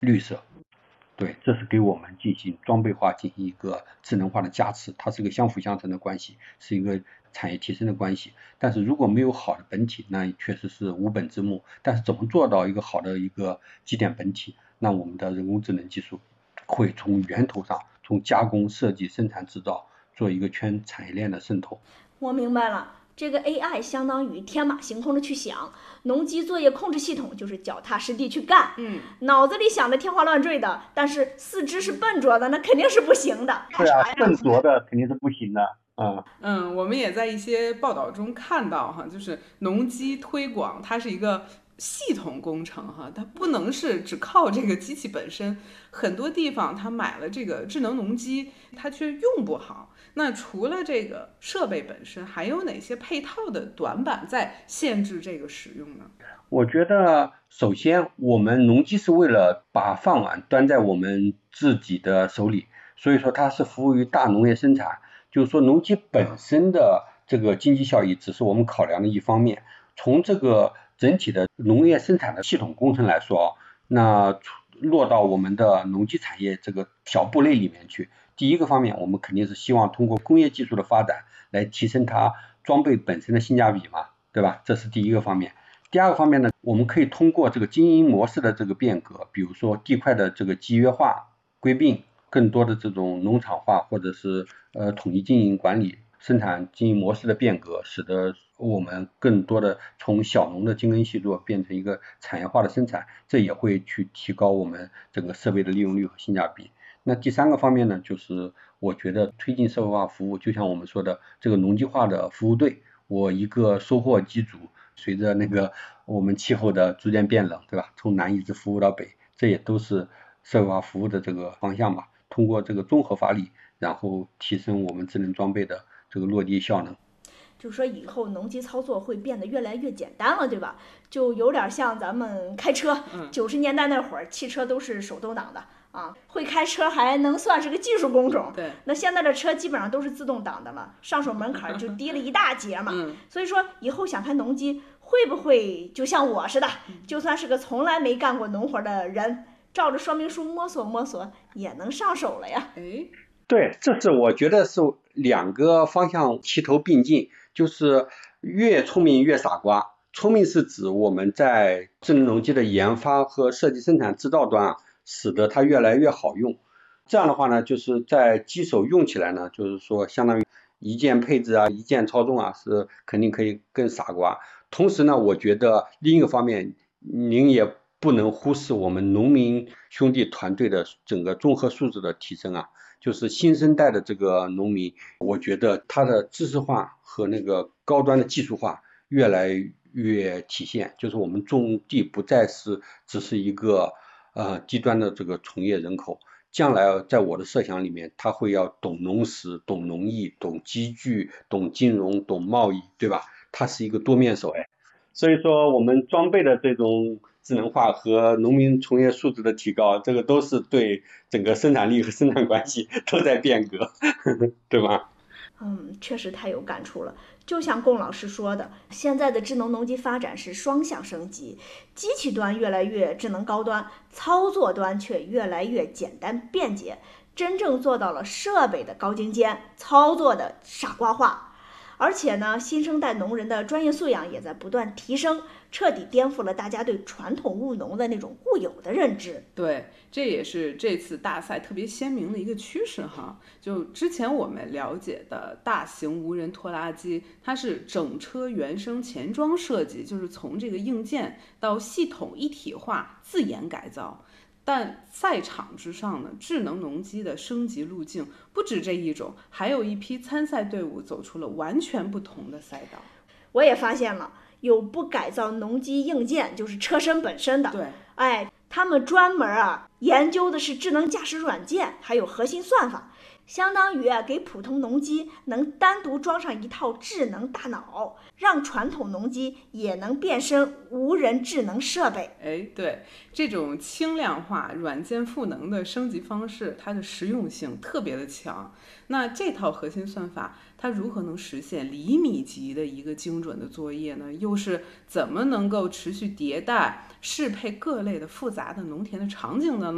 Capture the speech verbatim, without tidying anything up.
绿色。对，这是给我们进行装备化、进行一个智能化的加持，它是一个相辅相成的关系，是一个产业提升的关系。但是如果没有好的本体，那确实是无本之木。但是怎么做到一个好的一个基点本体？那我们的人工智能技术会从源头上，从加工、设计、生产、制造做一个全产业链的渗透。 我明白了。这个 A I 相当于天马行空的去想，农机作业控制系统就是脚踏实地去干。 嗯， 脑子里想的天花乱坠的，但是四肢是笨拙的，那肯定是不行的。 对啊，笨拙的肯定是不行的。嗯嗯，我们也在一些报道中看到哈，就是农机推广，它是一个系统工程哈，它不能是只靠这个机器本身。很多地方它买了这个智能农机，它却用不好。那除了这个设备本身，还有哪些配套的短板在限制这个使用呢？ 我觉得，首先我们农机是为了把饭碗端在我们自己的手里，所以说它是服务于大农业生产。就是说，农机本身的这个经济效益只是我们考量的一方面。从这个整体的农业生产的系统工程来说，那落到我们的农机产业这个小部类里面去。第一个方面，我们肯定是希望通过工业技术的发展来提升它装备本身的性价比嘛，对吧？这是第一个方面。第二个方面呢，我们可以通过这个经营模式的这个变革，比如说地块的这个集约化、归并，更多的这种农场化或者是呃统一经营管理、生产经营模式的变革，使得我们更多的从小农的精耕细作变成一个产业化的生产，这也会去提高我们整个设备的利用率和性价比。那第三个方面呢，就是我觉得推进社会化服务，就像我们说的这个农机化的服务队，我一个收获机组，随着那个我们气候的逐渐变冷，对吧？从南一直服务到北，这也都是社会化服务的这个方向吧。通过这个综合发力，然后提升我们智能装备的这个落地效能。 就是说以后农机操作会变得越来越简单了，对吧？就有点像咱们开车，九十年代那会儿汽车都是手动挡的啊，会开车还能算是个技术工种。 对， 那现在的车基本上都是自动挡的了，上手门槛就低了一大截嘛。 嗯， 所以说以后想开农机，会不会就像我似的，就算是个从来没干过农活的人，照着说明书摸索摸索也能上手了呀？ 哎， 对，这是我觉得是两个方向齐头并进，就是越聪明越傻瓜。聪明是指我们在智能农机的研发和设计、生产、制造端啊，使得它越来越好用。这样的话呢，就是在机手用起来呢，就是说相当于一键配置啊、一键操纵啊，是肯定可以更傻瓜。同时呢，我觉得另一个方面，您也不能忽视我们农民兄弟团队的整个综合素质的提升啊。就是新生代的这个农民，我觉得他的知识化和那个高端的技术化越来越体现，就是我们种地不再是只是一个呃低端的这个从业人口，将来在我的设想里面，他会要懂农时、懂农艺、懂机具、懂金融、懂贸易，对吧？他是一个多面手哎。所以说我们装备的这种智能化和农民从业素质的提高，这个都是对整个生产力和生产关系都在变革，对吧？ 嗯，确实太有感触了。就像龚老师说的，现在的智能农机发展是双向升级，机器端越来越智能高端，操作端却越来越简单便捷，真正做到了设备的高精尖，操作的傻瓜化。而且呢，新生代农人的专业素养也在不断提升，彻底颠覆了大家对传统务农的那种固有的认知。 对，这也是这次大赛特别鲜明的一个趋势哈。就之前我们了解的大型无人拖拉机，它是整车原生前装设计，就是从这个硬件到系统一体化自研改造。但赛场之上呢，智能农机的升级路径不止这一种，还有一批参赛队伍走出了完全不同的赛道。 我也发现了，有不改造农机硬件，就是车身本身的， 对， 哎，他们专门啊研究的是智能驾驶软件，还有核心算法。相当于啊，给普通农机能单独装上一套智能大脑，让传统农机也能变身无人智能设备。 哎，对，这种轻量化、软件赋能的升级方式，它的实用性特别的强。那这套核心算法，它如何能实现厘米级的一个精准的作业呢？又是怎么能够持续迭代，适配各类的复杂的农田的场景的呢？